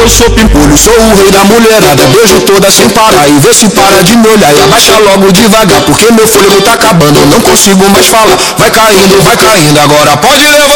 eu sou pimpolho, sou o rei da mulherada. Beijo toda sem parar e vê se para de me olhar. E abaixa logo devagar, porque meu fôlego tá acabando, eu não consigo mais falar. Vai caindo, agora pode levar.